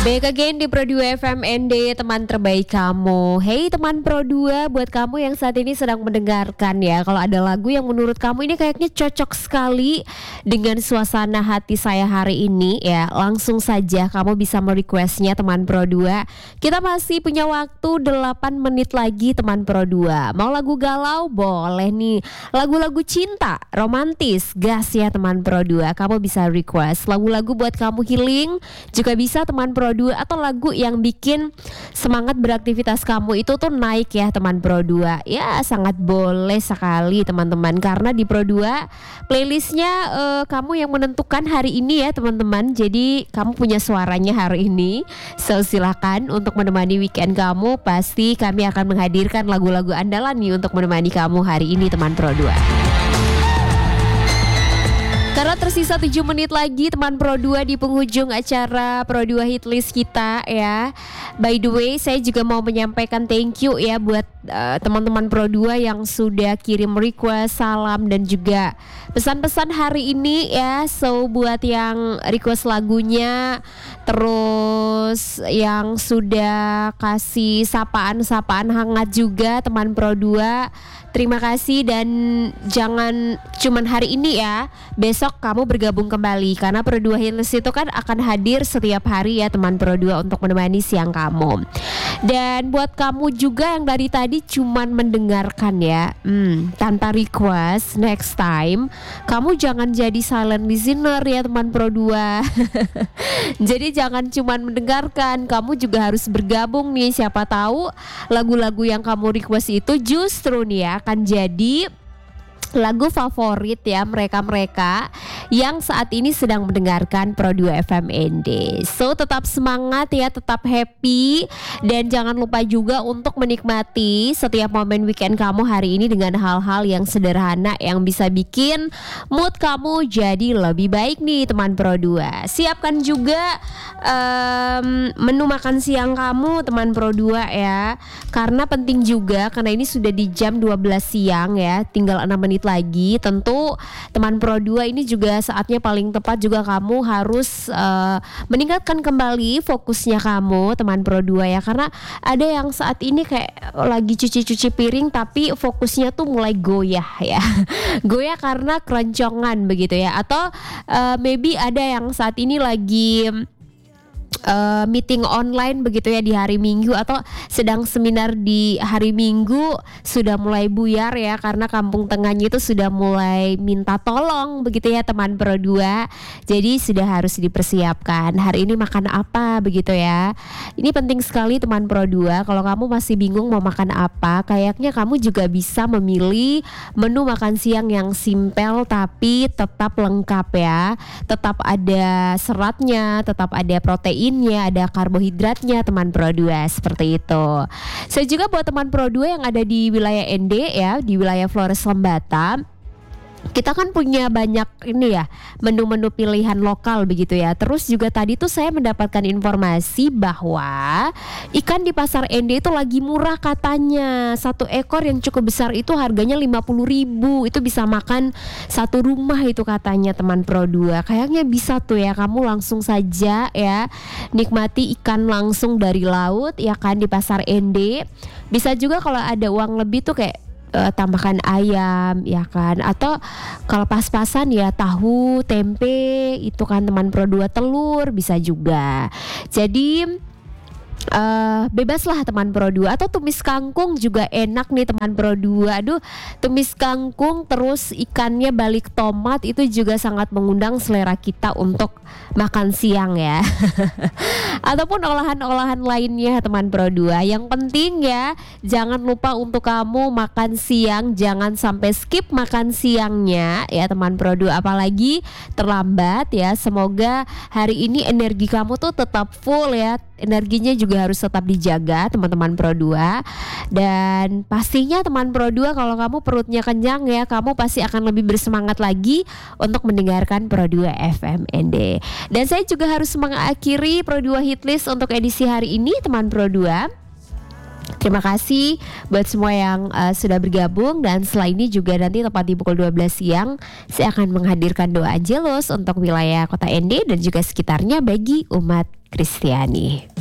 Back again di Pro 2 FM ND, teman terbaik kamu. Hey teman Pro 2, buat kamu yang saat ini sedang mendengarkan ya, kalau ada lagu yang menurut kamu ini kayaknya cocok sekali dengan suasana hati saya hari ini ya, langsung saja kamu bisa merequestnya teman Pro 2. Kita masih punya waktu 8 menit lagi teman Pro 2. Mau lagu galau? Boleh nih. Lagu-lagu cinta, romantis, gas ya teman Pro 2. Kamu bisa request lagu-lagu buat kamu healing, juga bisa teman Pro 2, atau lagu yang bikin semangat beraktivitas kamu itu tuh naik ya teman Pro 2. Ya sangat boleh sekali teman-teman, karena di Pro 2 playlistnya kamu yang menentukan hari ini ya teman-teman. Jadi kamu punya suaranya hari ini. So silakan untuk menemani weekend kamu. Pasti kami akan menghadirkan lagu-lagu andalan nih untuk menemani kamu hari ini teman Pro 2. Karena tersisa 7 menit lagi teman Pro 2 di penghujung acara Pro 2 Hitlist kita ya. By the way, saya juga mau menyampaikan thank you ya buat teman-teman Pro 2 yang sudah kirim request, salam, dan juga pesan-pesan hari ini ya. So buat yang request lagunya, terus yang sudah kasih sapaan-sapaan hangat juga teman Pro 2, terima kasih. Dan jangan cuman hari ini ya, besok kamu bergabung kembali, karena Pro 2 Hitlist itu kan akan hadir setiap hari ya teman Pro 2 untuk menemani siang kamu. Dan buat kamu juga yang dari tadi cuman mendengarkan ya, tanpa request, next time kamu jangan jadi silent listener ya teman Pro 2. Jadi jangan cuman mendengarkan, kamu juga harus bergabung nih. Siapa tahu lagu-lagu yang kamu request itu justru nih ya akan jadi lagu favorit ya mereka-mereka yang saat ini sedang mendengarkan Pro 2 FM ND. So tetap semangat ya, tetap happy, dan jangan lupa juga untuk menikmati setiap momen weekend kamu hari ini dengan hal-hal yang sederhana yang bisa bikin mood kamu jadi lebih baik nih teman Pro 2. Siapkan juga menu makan siang kamu teman Pro 2 ya, karena penting juga, karena ini sudah di jam 12 siang ya, tinggal 6 menit lagi. Tentu teman Pro 2 ini juga saatnya paling tepat juga kamu harus meningkatkan kembali fokusnya kamu teman Pro 2 ya, karena ada yang saat ini kayak lagi cuci-cuci piring tapi fokusnya tuh mulai goyah ya. Goyah karena keroncongan begitu ya, atau maybe ada yang saat ini lagi meeting online begitu ya di hari Minggu, atau sedang seminar di hari Minggu, sudah mulai buyar ya karena kampung tengahnya itu sudah mulai minta tolong begitu ya teman Pro 2. Jadi sudah harus dipersiapkan hari ini makan apa begitu ya. Ini penting sekali teman Pro 2. Kalau kamu masih bingung mau makan apa, kayaknya kamu juga bisa memilih menu makan siang yang simpel tapi tetap lengkap ya. Tetap ada seratnya, tetap ada protein, ada karbohidratnya teman Pro 2, seperti itu. Saya juga buat teman Pro 2 yang ada di wilayah ND ya, di wilayah Flores Lembata, kita kan punya banyak ini ya menu-menu pilihan lokal begitu ya. Terus juga tadi tuh saya mendapatkan informasi bahwa ikan di pasar ND itu lagi murah katanya. Satu ekor yang cukup besar itu harganya 50.000. Itu bisa makan satu rumah itu katanya teman Pro 2. Kayaknya bisa tuh ya, kamu langsung saja ya nikmati ikan langsung dari laut ya kan di pasar ND. Bisa juga kalau ada uang lebih tuh kayak tambahkan ayam ya kan, atau kalau pas-pasan ya tahu, tempe itu kan teman Pro 2, telur bisa juga. Jadi bebaslah teman Pro 2, atau tumis kangkung juga enak nih teman Pro 2. Aduh, tumis kangkung terus ikannya balik tomat itu juga sangat mengundang selera kita untuk makan siang ya. Ataupun olahan-olahan lainnya teman Pro 2. Yang penting ya, jangan lupa untuk kamu makan siang, jangan sampai skip makan siangnya ya teman Pro 2, apalagi terlambat ya. Semoga hari ini energi kamu tuh tetap full ya. Energinya juga harus tetap dijaga teman-teman Pro 2. Dan pastinya teman Pro 2, kalau kamu perutnya kenyang ya, kamu pasti akan lebih bersemangat lagi untuk mendengarkan Pro 2 FM ND. Dan saya juga harus mengakhiri Pro 2 Hitlist untuk edisi hari ini teman Pro 2. Terima kasih buat semua yang sudah bergabung, dan setelah ini juga nanti tepat di pukul 12 siang saya akan menghadirkan doa Angelus untuk wilayah kota ND dan juga sekitarnya bagi umat Kristiani.